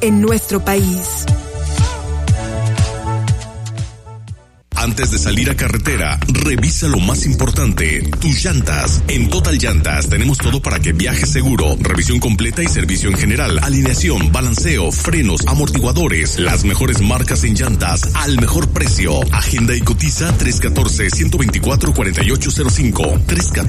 en nuestro país. Antes de salir a carretera, revisa lo más importante, tus llantas. En Total Llantas tenemos todo para que viajes seguro. Revisión completa y servicio en general. Alineación, balanceo, frenos, amortiguadores. Las mejores marcas en llantas al mejor precio. Agenda y cotiza 314-124-4805.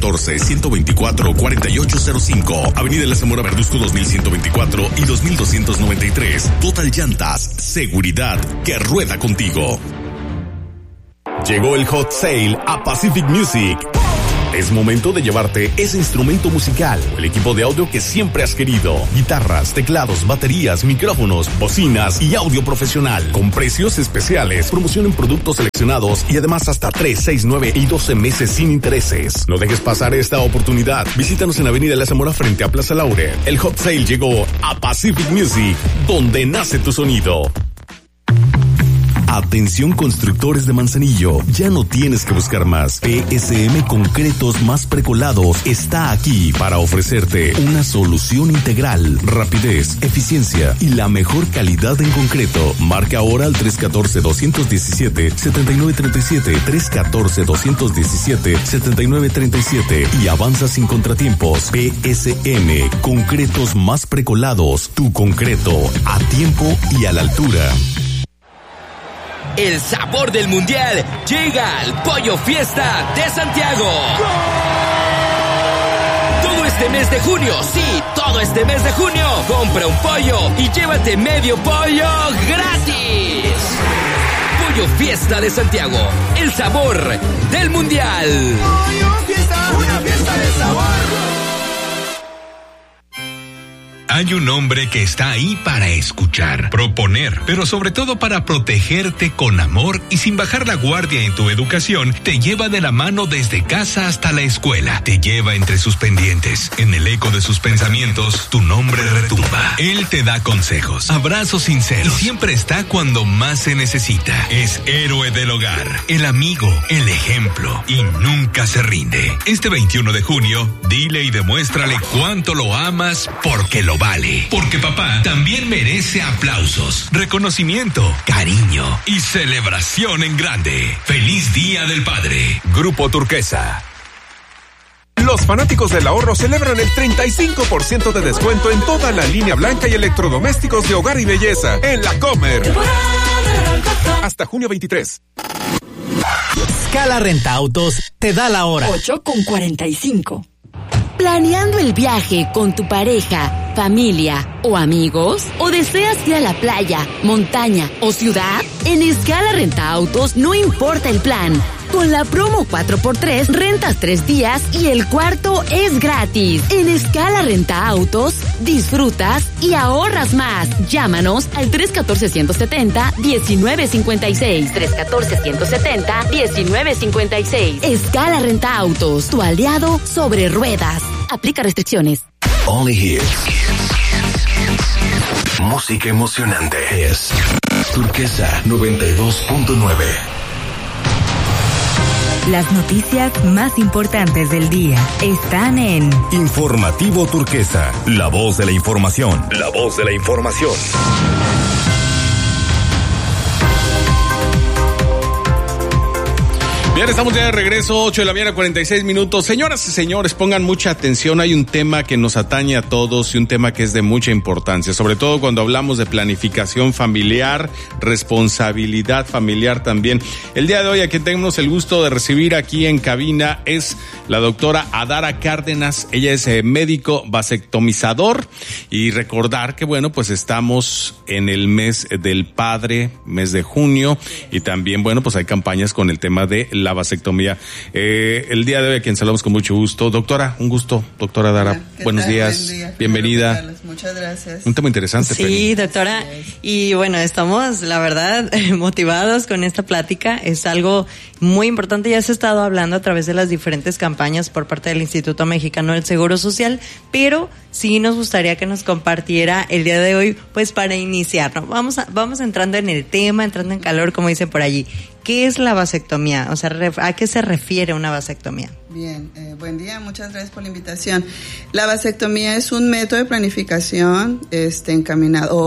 314-124-4805. Avenida La Zamora Verduzco 2124 y 2293. Total Llantas, seguridad que rueda contigo. Llegó el Hot Sale a Pacific Music. Es momento de llevarte ese instrumento musical o el equipo de audio que siempre has querido. Guitarras, teclados, baterías, micrófonos, bocinas y audio profesional. Con precios especiales, promoción en productos seleccionados y además hasta 3, 6, 9 y 12 meses sin intereses. No dejes pasar esta oportunidad. Visítanos en Avenida La Zamora frente a Plaza Laurel. El Hot Sale llegó a Pacific Music, donde nace tu sonido. Atención constructores de Manzanillo, ya no tienes que buscar más. PSM Concretos Más Precolados está aquí para ofrecerte una solución integral, rapidez, eficiencia y la mejor calidad en concreto. Marca ahora al 314-217-7937, 314-217-7937 y avanza sin contratiempos. PSM Concretos Más Precolados, tu concreto a tiempo y a la altura. El sabor del mundial llega al Pollo Fiesta de Santiago. Todo este mes de junio, sí, todo este mes de junio, compra un pollo y llévate medio pollo gratis. Pollo Fiesta de Santiago, el sabor del mundial. Pollo Fiesta, una fiesta de sabor. Hay un hombre que está ahí para escuchar, proponer, pero sobre todo para protegerte con amor y sin bajar la guardia en tu educación. Te lleva de la mano desde casa hasta la escuela. Te lleva entre sus pendientes. En el eco de sus pensamientos, tu nombre retumba. Él te da consejos, abrazos sinceros y siempre está cuando más se necesita. Es héroe del hogar, el amigo, el ejemplo y nunca se rinde. Este 21 de junio, dile y demuéstrale cuánto lo amas porque lo vale. Porque papá también merece aplausos, reconocimiento, cariño y celebración en grande. ¡Feliz Día del Padre! Grupo Turquesa. Los fanáticos del ahorro celebran el 35% de descuento en toda la línea blanca y electrodomésticos de hogar y belleza en La Comer. Hasta junio 23. Scala Renta Autos te da la hora. 8:45. ¿Planeando el viaje con tu pareja, familia o amigos? ¿O deseas ir a la playa, montaña o ciudad? En Scala Renta Autos no importa el plan. Con la promo 4x3 rentas 3 días y el cuarto es gratis. En Scala Renta Autos disfrutas y ahorras más. Llámanos al 314-170-1956. 314-170-1956. Scala Renta Autos, tu aliado sobre ruedas. Aplica restricciones. Only Hits. Música emocionante. Es Turquesa 92.9. Las noticias más importantes del día están en Informativo Turquesa, la voz de la información. La voz de la información. Bien, estamos ya de regreso, 8 de la mañana, 46 minutos. Señoras y señores, pongan mucha atención. Hay un tema que nos atañe a todos y un tema que es de mucha importancia, sobre todo cuando hablamos de planificación familiar, responsabilidad familiar también. El día de hoy, a quien tenemos el gusto de recibir aquí en cabina es la doctora Adara Cárdenas. Ella es médico vasectomizador y recordar que, bueno, pues estamos en el mes del padre, mes de junio, y también, bueno, pues hay campañas con el tema de la vasectomía. El día de hoy a quien saludamos con mucho gusto. Doctora, un gusto, doctora Adara. Buenos días. Buen día. Bienvenida. Muchas gracias. Un tema interesante. Sí, doctora. Y bueno, estamos, la verdad, motivados con esta plática. Es algo muy importante. Ya se ha estado hablando a través de las diferentes campañas por parte del Instituto Mexicano del Seguro Social, pero sí nos gustaría que nos compartiera el día de hoy, pues para iniciar, ¿no? Vamos entrando en el tema, entrando en calor, como dicen por allí. ¿Qué es la vasectomía? O sea, ¿a qué se refiere una vasectomía? Bien, buen día, muchas gracias por la invitación. La vasectomía es un método de planificación encaminado o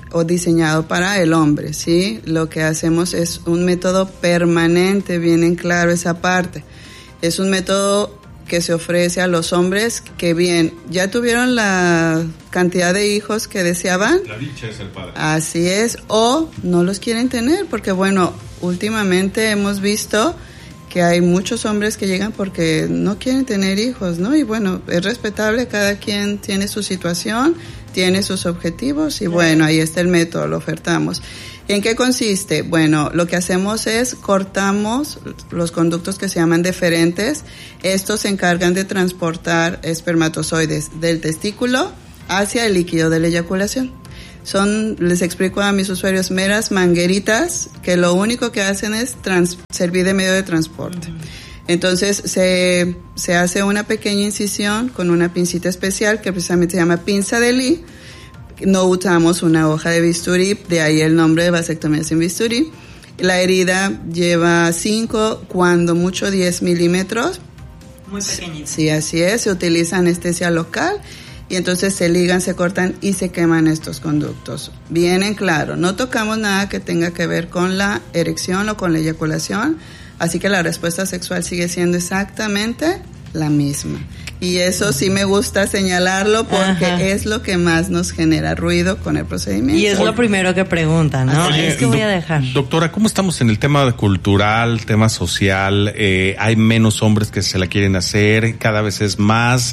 o diseñado para el hombre, ¿sí? Lo que hacemos es un método permanente, bien en claro esa parte. Es un método que se ofrece a los hombres que bien, ya tuvieron la cantidad de hijos que deseaban. La dicha es el padre. Así es, o no los quieren tener, porque bueno, últimamente hemos visto que hay muchos hombres que llegan porque no quieren tener hijos, ¿no? Y bueno, es respetable, cada quien tiene su situación, tiene sus objetivos y bueno, ahí está el método, lo ofertamos. ¿En qué consiste? Bueno, lo que hacemos es cortamos los conductos que se llaman deferentes. Estos se encargan de transportar espermatozoides del testículo hacia el líquido de la eyaculación. Les explico a mis usuarios, meras mangueritas que lo único que hacen es servir de medio de transporte. Entonces se hace una pequeña incisión con una pincita especial que precisamente se llama pinza de Lee. No usamos una hoja de bisturí, de ahí el nombre de vasectomía sin bisturí. La herida lleva 5, cuando mucho 10 milímetros. Muy pequeñito. Sí, así es. Se utiliza anestesia local y entonces se ligan, se cortan y se queman estos conductos. Bien en claro, no tocamos nada que tenga que ver con la erección o con la eyaculación, así que la respuesta sexual sigue siendo exactamente la misma. Y eso sí me gusta señalarlo porque es lo que más nos genera ruido con el procedimiento. Y es lo primero que preguntan, ¿no? Oye, es que voy a dejar. Doctora, ¿cómo estamos en el tema cultural, tema social? Hay menos hombres que se la quieren hacer, cada vez es más.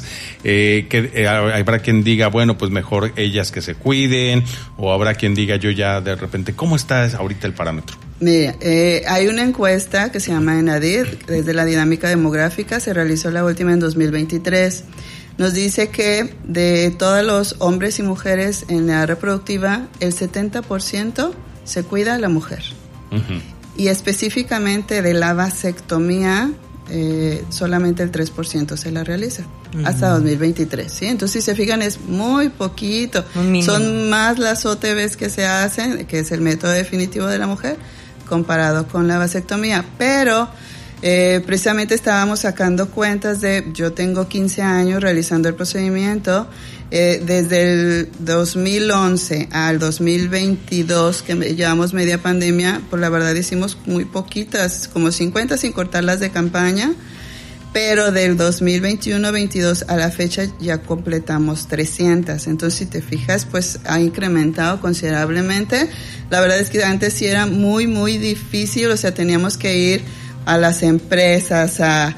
Habrá quien diga, bueno, pues mejor ellas que se cuiden, o habrá quien diga, yo ya de repente, ¿cómo está ahorita el parámetro? Mira, hay una encuesta que se llama ENADID, desde la dinámica demográfica, se realizó la última en 2023. Nos dice que de todos los hombres y mujeres en la edad reproductiva, el 70% se cuida a la mujer. Uh-huh. Y específicamente de la vasectomía, solamente el 3% se la realiza. Uh-huh. Hasta 2023, ¿sí? Entonces, si se fijan, es muy poquito. Son más las OTBs que se hacen, que es el método definitivo de la mujer, comparado con la vasectomía. Pero precisamente estábamos sacando cuentas yo tengo 15 años realizando el procedimiento, desde el 2011 al 2022, que llevamos media pandemia, pues la verdad hicimos muy poquitas, como 50 sin contar las de campaña, pero del 2021-22 a la fecha ya completamos 300. Entonces, si te fijas, pues ha incrementado considerablemente. La verdad es que antes sí era muy, muy difícil, o sea, teníamos que ir a las empresas,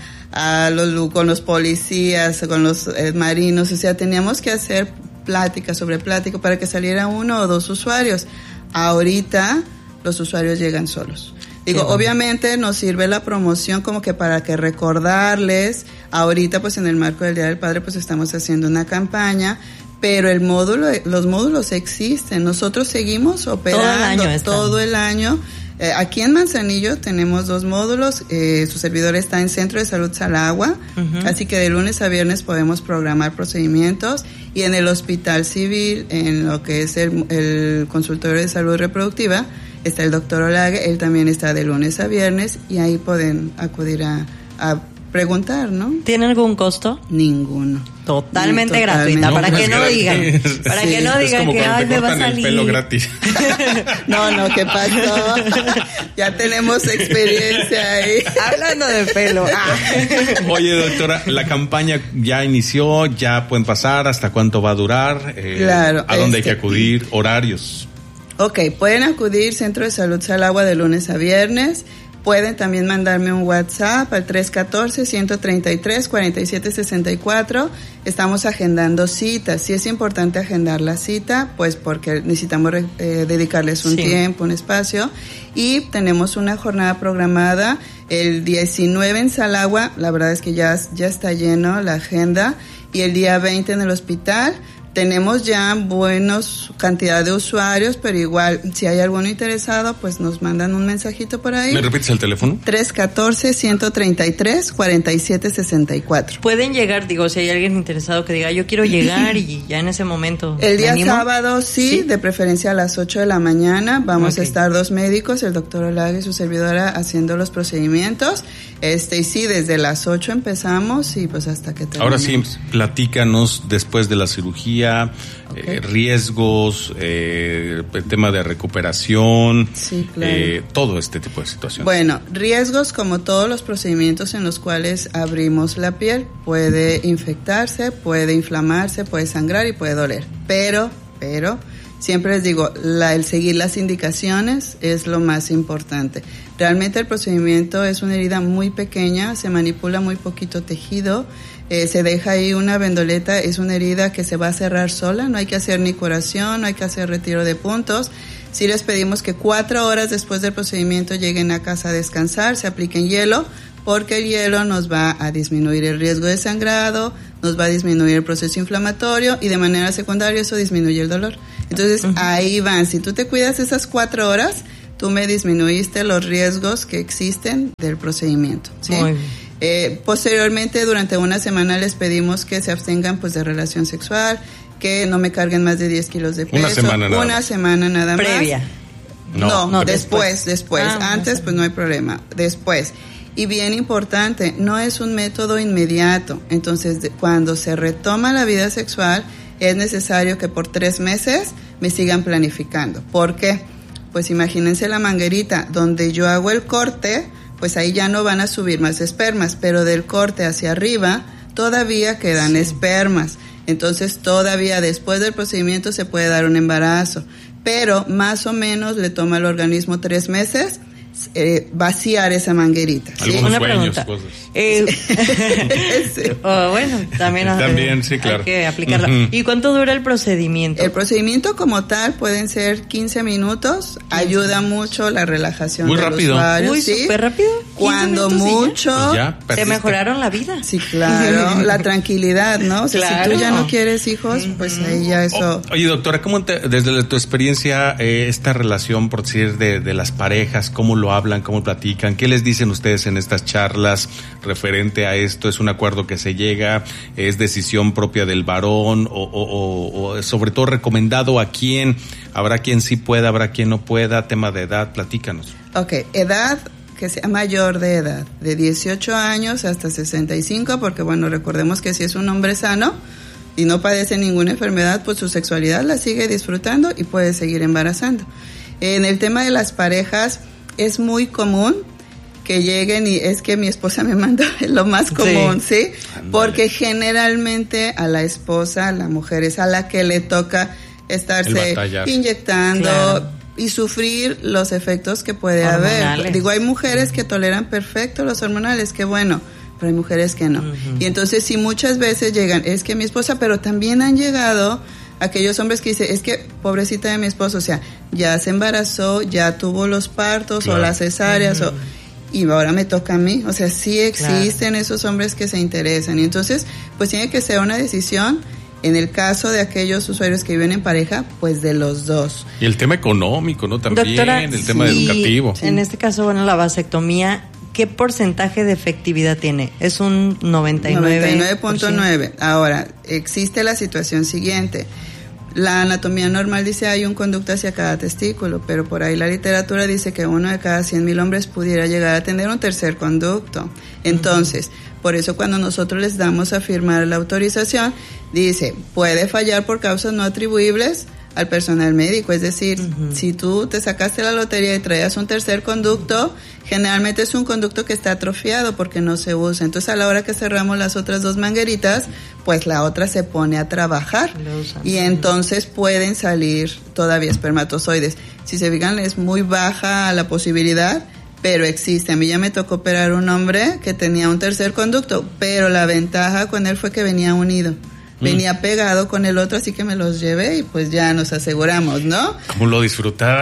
con los policías, con los marinos, o sea, teníamos que hacer plática sobre plática para que saliera 1 o 2 usuarios. Ahorita los usuarios llegan solos. Digo, obviamente nos sirve la promoción como que para que recordarles. Ahorita, pues en el marco del Día del Padre, pues estamos haciendo una campaña, pero los módulos existen. Nosotros seguimos operando todo el año. Aquí en Manzanillo tenemos 2 módulos. Su servidor está en Centro de Salud Salagua, así que de lunes a viernes podemos programar procedimientos. Y en el Hospital Civil, en lo que es el consultorio de salud reproductiva, está el doctor Olague. Él también está de lunes a viernes y ahí pueden acudir a preguntar, ¿no? ¿Tiene algún costo? Ninguno. Totalmente gratuita, para que no digan. Para que no digan que ay, me va a salir. El pelo gratis. No, ¿qué pasó? Ya tenemos experiencia ahí. Hablando de pelo. Oye, doctora, la campaña ya inició, ya pueden pasar, ¿hasta cuánto va a durar? Claro. ¿A dónde hay que acudir? ¿Horarios? Ok, pueden acudir Centro de Salud Salagua de lunes a viernes. Pueden también mandarme un WhatsApp al 314-133-4764. Estamos agendando citas. Sí es importante agendar la cita, pues porque necesitamos dedicarles un tiempo, un espacio. Y tenemos una jornada programada el 19 en Salagua. La verdad es que ya está lleno la agenda. Y el día 20 en el hospital. Tenemos ya buenos cantidad de usuarios, pero igual, si hay alguno interesado, pues nos mandan un mensajito por ahí. ¿Me repites el teléfono? 314-133-4764. Pueden llegar, digo, si hay alguien interesado que diga, yo quiero llegar y ya en ese momento. El día sábado, sí, de preferencia a las 8 de la mañana. Vamos a estar 2 médicos, el doctor Olague y su servidora, haciendo los procedimientos. Y sí, desde las 8 empezamos y pues hasta que terminemos. Ahora sí, platícanos después de la cirugía. cirugía, riesgos, el tema de recuperación, sí, claro. Todo este tipo de situaciones. Bueno, riesgos como todos los procedimientos en los cuales abrimos la piel, puede infectarse, puede inflamarse, puede sangrar y puede doler, pero siempre les digo, el seguir las indicaciones es lo más importante. Realmente el procedimiento es una herida muy pequeña, se manipula muy poquito tejido, se deja ahí una vendoleta, es una herida que se va a cerrar sola, no hay que hacer ni curación, no hay que hacer retiro de puntos. Sí les pedimos que 4 horas después del procedimiento lleguen a casa a descansar, se apliquen hielo, porque el hielo nos va a disminuir el riesgo de sangrado, nos va a disminuir el proceso inflamatorio y de manera secundaria eso disminuye el dolor. Entonces ahí van, si tú te cuidas esas 4 horas, tú me disminuiste los riesgos que existen del procedimiento, ¿sí? Muy bien. Posteriormente, durante una semana les pedimos que se abstengan pues de relación sexual, que no me carguen más de 10 kilos de peso. Una semana nada más. ¿Previa? No, después. Antes pues no hay problema, después. Y bien importante, no es un método inmediato, entonces cuando se retoma la vida sexual es necesario que por 3 meses me sigan planificando. ¿Por qué? Pues imagínense la manguerita, donde yo hago el corte, pues ahí ya no van a subir más espermas, pero del corte hacia arriba todavía quedan espermas. Entonces todavía después del procedimiento se puede dar un embarazo, pero más o menos le toma al organismo 3 meses vaciar esa manguerita. ¿Sí? Una pregunta. Bueno, también sí, claro. Hay que aplicarla. ¿Y cuánto dura el procedimiento? El procedimiento como tal pueden ser 15 minutos. Ayuda mucho la relajación muy de rápido. los usuarios. Muy ¿sí? súper rápido. Cuando mucho te mejoraron la vida. Sí, claro. La tranquilidad, ¿no? O sea, claro. Si tú ya no quieres hijos, pues ahí ya eso. Oye, doctora, ¿cómo desde tu experiencia esta relación, por decir, de las parejas, cómo lo hablan, cómo platican? ¿Qué les dicen ustedes en estas charlas referente a esto? ¿Es un acuerdo que se llega? ¿Es decisión propia del varón? ¿O sobre todo recomendado a quién? ¿Habrá quien sí pueda, habrá quien no pueda? Tema de edad, platícanos. Ok, edad que sea mayor de edad, de 18 años hasta 65, porque bueno, recordemos que si es un hombre sano y no padece ninguna enfermedad, pues su sexualidad la sigue disfrutando y puede seguir embarazando. En el tema de las parejas, es muy común que lleguen y es que mi esposa me mandó, es lo más común, ¿sí? Porque generalmente a la esposa, a la mujer es a la que le toca estarse inyectando, claro, y sufrir los efectos que puede haber. Digo, hay mujeres que toleran perfecto los hormonales, qué bueno, pero hay mujeres que no. Y entonces sí, muchas veces llegan, es que mi esposa, pero también han llegado aquellos hombres que dicen, es que pobrecita de mi esposo, o sea, ya se embarazó, ya tuvo los partos, claro, o las cesáreas, y ahora me toca a mí. O sea, sí existen, claro, esos hombres que se interesan. Y entonces, pues tiene que ser una decisión, en el caso de aquellos usuarios que viven en pareja, pues de los dos. Y el tema económico, ¿no? También, doctora, el tema educativo. En este caso, bueno, la vasectomía, ¿qué porcentaje de efectividad tiene? Es un 99.9. Ahora, existe la situación siguiente. La anatomía normal dice hay un conducto hacia cada testículo, pero por ahí la literatura dice que 1 de cada 100,000 hombres pudiera llegar a tener un tercer conducto. Entonces, por eso cuando nosotros les damos a firmar la autorización, dice, puede fallar por causas no atribuibles al personal médico, es decir, si tú te sacaste la lotería y traías un tercer conducto, generalmente es un conducto que está atrofiado porque no se usa. Entonces, a la hora que cerramos las otras 2 mangueritas, pues la otra se pone a trabajar y entonces pueden salir todavía espermatozoides. Si se fijan, es muy baja la posibilidad, pero existe. A mí ya me tocó operar un hombre que tenía un tercer conducto, pero la ventaja con él fue que venía unido. Venía pegado con el otro, así que me los llevé y pues ya nos aseguramos, ¿no? ¿Cómo lo disfrutaba?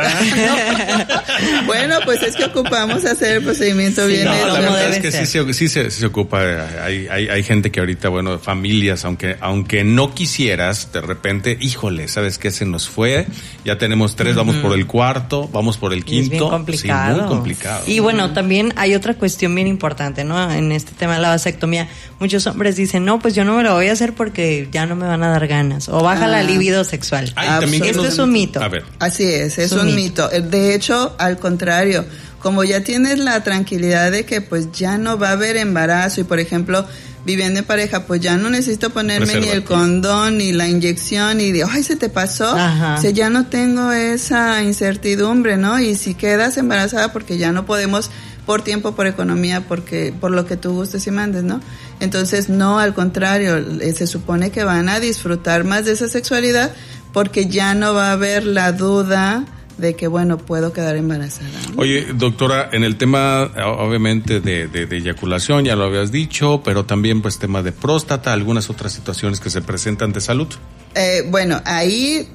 Bueno, pues es que ocupamos hacer el procedimiento bien. No, la verdad es que sí se ocupa. Hay gente que ahorita, bueno, familias, aunque no quisieras, de repente, híjole, ¿sabes qué? Se nos fue, ya tenemos 3, vamos por el 4, vamos por el 5. Es bien complicado. Sí, muy complicado. Y bueno, también hay otra cuestión bien importante, ¿no? En este tema de la vasectomía, muchos hombres dicen, no, pues yo no me lo voy a hacer porque ya no me van a dar ganas, o baja la libido sexual. Esto es un mito. A ver. Así es un mito. De hecho, al contrario, como ya tienes la tranquilidad de que pues ya no va a haber embarazo y por ejemplo viviendo en pareja, pues ya no necesito ponerme ni el condón, ni la inyección, y de, ay, se te pasó. Ajá. O sea, ya no tengo esa incertidumbre, ¿no? Y si quedas embarazada, porque ya no podemos por tiempo, por economía, por lo que tú gustes y mandes, ¿no? Entonces, no, al contrario, se supone que van a disfrutar más de esa sexualidad, porque ya no va a haber la duda de que, bueno, puedo quedar embarazada, ¿no? Oye, doctora, en el tema, obviamente, de eyaculación, ya lo habías dicho, pero también, pues, tema de próstata, algunas otras situaciones que se presentan de salud. Bueno, ahí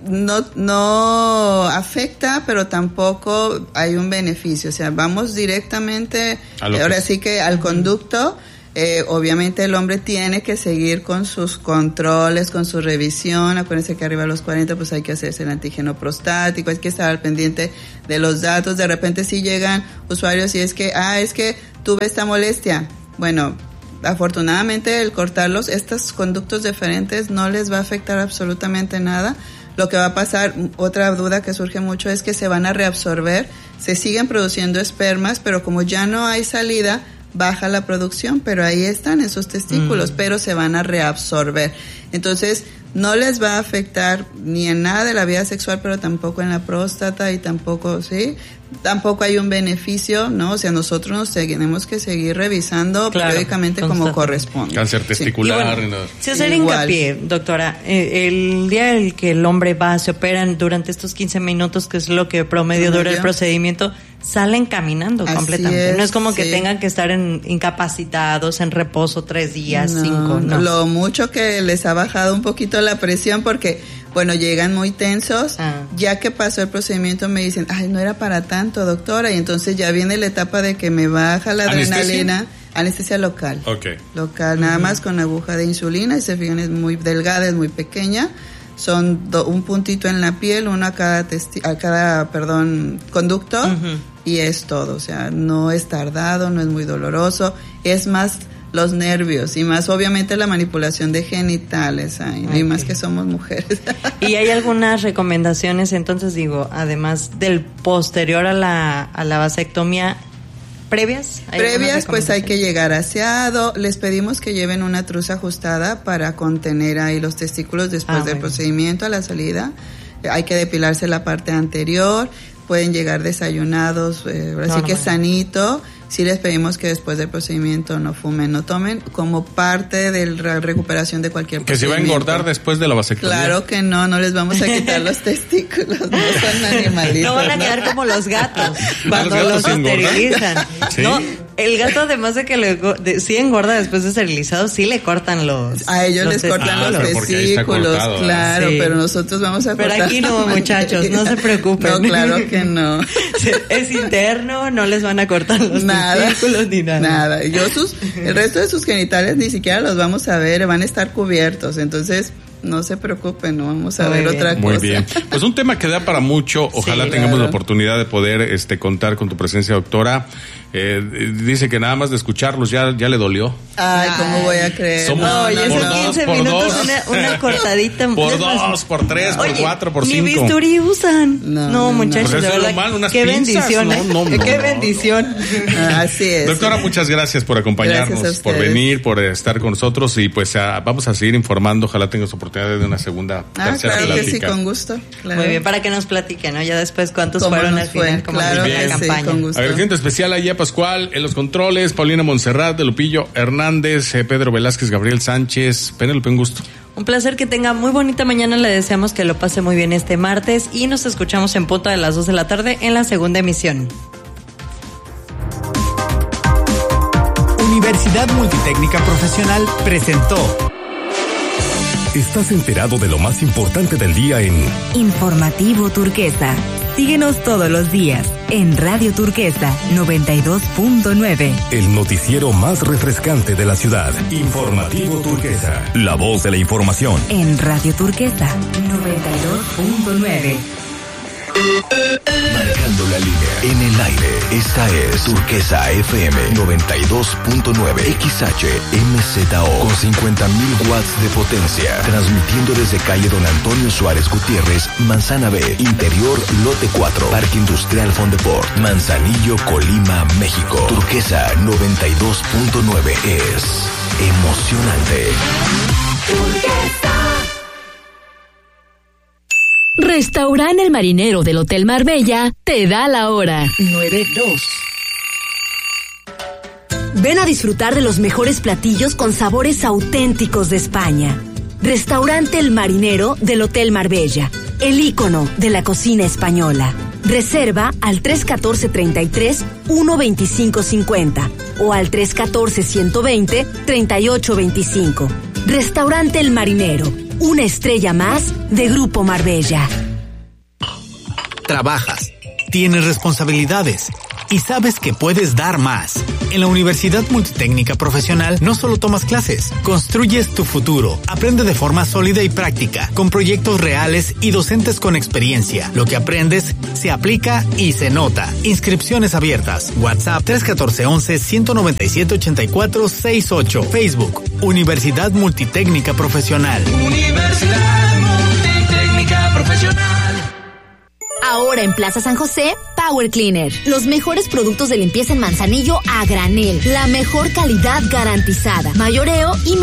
no afecta, pero tampoco hay un beneficio. O sea, vamos directamente, ahora sí que al conducto. Obviamente el hombre tiene que seguir con sus controles, con su revisión. Acuérdense que arriba de los 40 pues hay que hacerse el antígeno prostático, hay que estar al pendiente de los datos. De repente si llegan usuarios y es que tuve esta molestia. Bueno, afortunadamente el cortarlos, estos conductos deferentes no les va a afectar absolutamente nada. Lo que va a pasar, otra duda que surge mucho, es que se van a reabsorber, se siguen produciendo espermas, pero como ya no hay salida, baja la producción, pero ahí están esos testículos, pero se van a reabsorber. Entonces, no les va a afectar ni en nada de la vida sexual, pero tampoco en la próstata y tampoco hay un beneficio, ¿no? O sea, nosotros nos tenemos que seguir revisando periódicamente como corresponde. Cáncer testicular. Sí. Si hacer hincapié, doctora, el día en que el hombre va, se operan durante estos 15 minutos, que es lo que promedio dura el procedimiento, salen caminando completamente. No es como que tengan que estar incapacitados, en reposo 3 días, 5, no. Lo mucho que les ha bajado un poquito la presión, porque, bueno, llegan muy tensos. Ya que pasó el procedimiento me dicen, ay, no era para tanto, doctora, y entonces ya viene la etapa de que me baja la adrenalina. Anestesia local. Local, nada más con aguja de insulina, y se fijan, es muy delgada, es muy pequeña. Son un puntito en la piel, uno a cada conducto, y es todo. O sea, no es tardado, no es muy doloroso, es más los nervios y más obviamente la manipulación de genitales, y más que somos mujeres. ¿Y hay algunas recomendaciones, entonces, además del posterior a la vasectomía, previas? Pues hay que llegar aseado. Les pedimos que lleven una truza ajustada para contener ahí los testículos después del procedimiento, a la salida. Hay que depilarse la parte anterior. Pueden llegar desayunados, así que sanito. Sí les pedimos que después del procedimiento no fumen, no tomen, como parte de la recuperación de cualquier procedimiento. ¿Que se va a engordar después de la vasectomía? Claro que no les vamos a quitar los testículos, no son animalitos. No van a quedar como los gatos cuando los esterilizan. ¿Sí? No, el gato, además de que sí engorda después de esterilizado, sí le cortan los... A ellos les cortan los testículos, claro, pero nosotros vamos a cortar... Pero aquí no, muchachos, no se preocupen. No, claro que no. Es interno, no les van a cortar los testículos ni nada. Nada. El resto de sus genitales ni siquiera los vamos a ver, van a estar cubiertos, entonces... No se preocupen, no vamos a ver otra cosa. Muy bien. Pues un tema que da para mucho. Ojalá tengamos la oportunidad de poder contar con tu presencia, doctora. Dice que nada más de escucharlos ya le dolió. Ay, ¿cómo voy a creer? Somos esos 15 minutos, una cortadita. Por 2, por 3, por 4, por 5. Ni bisturí usan. No, muchachos, pues de verdad. Qué pinzas, bendición. Qué bendición. Así es. Doctora, muchas gracias por acompañarnos, por venir, por estar con nosotros, y pues vamos a seguir informando. Ojalá tengas oportunidad de una segunda, tercera claro plática. Que sí, con gusto. Claro. Muy bien, para que nos platiquen, ¿no? Ya después cuántos fueron al final, como claro, la campaña. Sí, con gusto. Agradecimiento especial a Gia Pascual en los controles, Paulina Montserrat, de Lupillo Hernández, Pedro Velázquez, Gabriel Sánchez. Penélope, un gusto. Un placer, que tenga muy bonita mañana. Le deseamos que lo pase muy bien este martes y nos escuchamos en punto de las 2 de la tarde en la segunda emisión. Universidad Multitécnica Profesional presentó. Estás enterado de lo más importante del día en Informativo Turquesa. Síguenos todos los días en Radio Turquesa 92.9. El noticiero más refrescante de la ciudad. Informativo Turquesa. La voz de la información. En Radio Turquesa 92.9. Marcando la línea. En el aire. Esta es Turquesa FM 92.9 XHMZO con 50.000 watts de potencia. Transmitiendo desde calle Don Antonio Suárez Gutiérrez, Manzana B, Interior, Lote 4, Parque Industrial Fondeport, Manzanillo, Colima, México. Turquesa 92.9 es emocionante. Restaurante El Marinero del Hotel Marbella te da la hora. 9:02. Ven a disfrutar de los mejores platillos con sabores auténticos de España. Restaurante El Marinero del Hotel Marbella, el ícono de la cocina española. Reserva al 314-33-12550 o al 314-120-3825. Restaurante El Marinero, una estrella más de Grupo Marbella. Trabajas, tienes responsabilidades y sabes que puedes dar más. En la Universidad Multitécnica Profesional no solo tomas clases, construyes tu futuro. Aprende de forma sólida y práctica, con proyectos reales y docentes con experiencia. Lo que aprendes se aplica y se nota. Inscripciones abiertas. WhatsApp 314-11-197-8468. Facebook, Universidad Multitécnica Profesional. Universidad Multitécnica Profesional. Ahora en Plaza San José, Power Cleaner. Los mejores productos de limpieza en Manzanillo a granel. La mejor calidad garantizada. Mayoreo y